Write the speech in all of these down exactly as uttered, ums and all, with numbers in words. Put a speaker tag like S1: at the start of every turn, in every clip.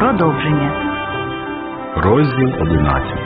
S1: Продовження.
S2: Розділ одинадцятий.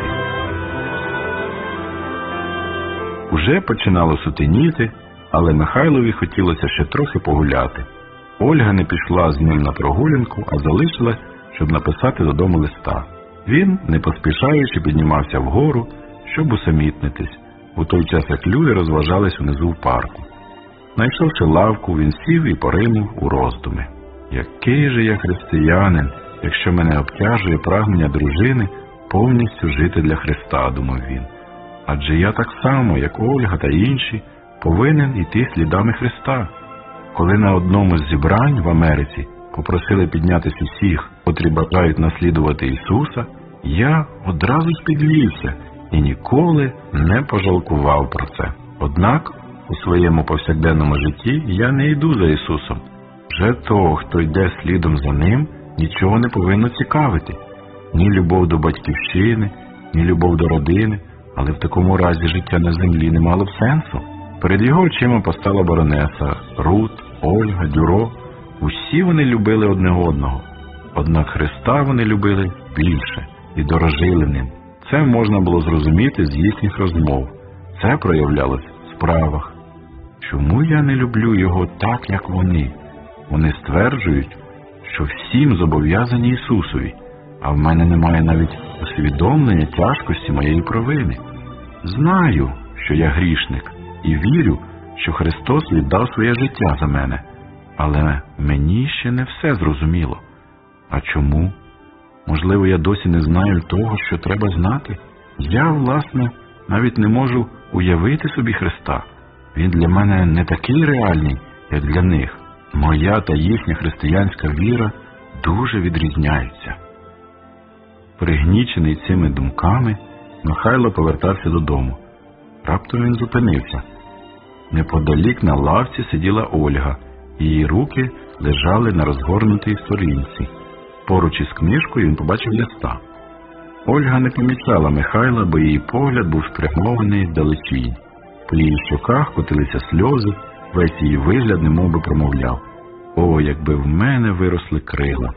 S2: Уже починало сутеніти, але Михайлові хотілося ще трохи погуляти. Ольга не пішла з ним на прогулянку, а залишилась, щоб написати додому листа. Він, не поспішаючи, піднімався вгору, щоб усамітнитись, у той час як люди розважались унизу в парку. Знайшовши лавку, він сів і поринув у роздуми. Який же я християнин, якщо мене обтяжує прагнення дружини повністю жити для Христа, думав він. Адже я так само, як Ольга та інші, повинен іти слідами Христа. Коли на одному з зібрань в Америці попросили піднятись усіх, котрі бажають наслідувати Ісуса, я одразу ж підвівся і ніколи не пожалкував про це. Однак у своєму повсякденному житті я не йду за Ісусом. Вже того, хто йде слідом за Ним, нічого не повинно цікавити. Ні любов до батьківщини, ні любов до родини, але в такому разі життя на землі не мало б сенсу. Перед його очима постала баронеса, Рут, Ольга, Дюро. Усі вони любили одне одного. Однак Христа вони любили більше і дорожили ним. Це можна було зрозуміти з їхніх розмов. Це проявлялось в справах. Чому я не люблю його так, як вони? Вони стверджують, що всім зобов'язані Ісусові, а в мене немає навіть усвідомлення тяжкості моєї провини. Знаю, що я грішник, і вірю, що Христос віддав своє життя за мене. Але мені ще не все зрозуміло. А чому? Можливо, я досі не знаю того, що треба знати? Я, власне, навіть не можу уявити собі Христа. Він для мене не такий реальний, як для них. Моя та їхня християнська віра дуже відрізняються. Пригнічений цими думками, Михайло повертався додому. Раптом він зупинився. Неподалік на лавці сиділа Ольга, її руки лежали на розгорнутій сторінці. Поруч із книжкою він побачив листа. Ольга не помічала Михайла, бо її погляд був спрямований вдалечінь. По її щоках котилися сльози, весь її вигляд немовби промовляв: «О, якби в мене виросли крила».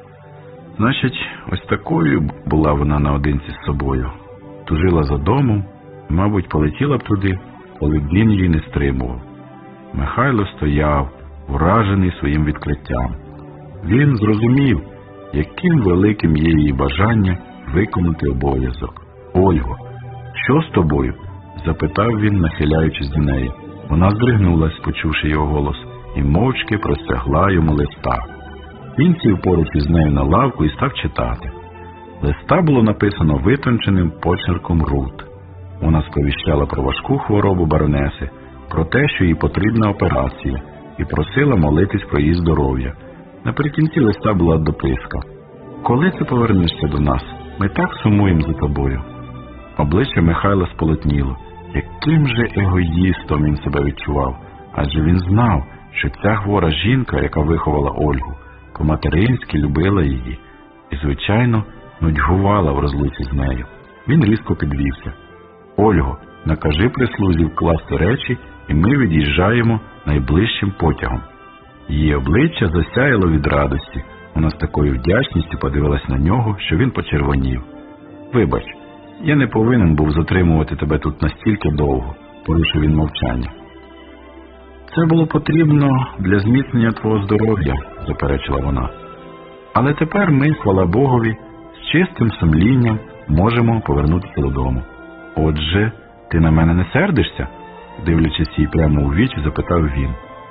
S2: Значить, ось такою була вона наодинці з собою. Тужила за домом, мабуть, полетіла б туди, коли б він її не стримував. Михайло стояв, вражений своїм відкриттям. Він зрозумів, яким великим є її бажання виконати обов'язок. «Ольго, що з тобою?» – запитав він, нахиляючись до неї. Вона здригнулась, почувши його голос, і мовчки простягла йому листа. Він сів поруч із нею на лавку і став читати. Листа було написано витонченим почерком Рут. Вона сповіщала про важку хворобу баронеси, про те, що їй потрібна операція, і просила молитись про її здоров'я. Наприкінці листа була дописка: «Коли ти повернешся до нас? Ми так сумуємо за тобою». Обличчя Михайла сполотніло. Яким же егоїстом він себе відчував, адже він знав, що ця хвора жінка, яка виховала Ольгу, по-материнськи любила її і, звичайно, нудьгувала в розлуці з нею. Він різко підвівся. «Ольго, накажи прислузі вкласти речі, і ми від'їжджаємо найближчим потягом». Її обличчя засяяло від радості. Вона з такою вдячністю подивилась на нього, що він почервонів. «Вибач, я не повинен був затримувати тебе тут настільки довго», – порушив він мовчання. «Це було потрібно для зміцнення твого здоров'я», – заперечила вона. «Але тепер ми, хвала Богові, з чистим сумлінням можемо повернутися додому». «Отже, ти на мене не сердишся?» – дивлячись їй прямо у вічі, запитав він.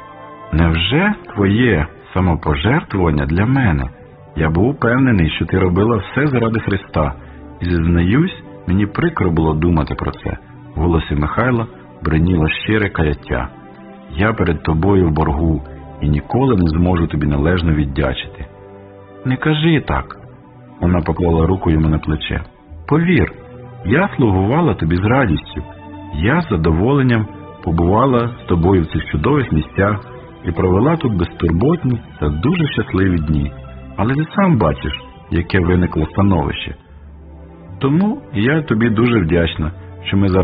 S2: «Невже твоє самопожертвування для мене? Я був упевнений, що ти робила все заради Христа, і, зізнаюсь, мені прикро було думати про це». В голосі Михайла бриніло щире каяття. «Я перед тобою в боргу і ніколи не зможу тобі належно віддячити». «Не кажи так», – вона поклала руку йому на плече. «Повір, я слугувала тобі з радістю. Я з задоволенням побувала з тобою в цих чудових місцях і провела тут безтурботні та дуже щасливі дні. Але ти сам бачиш, яке виникло становище. Тому я тобі дуже вдячна, що ми зараз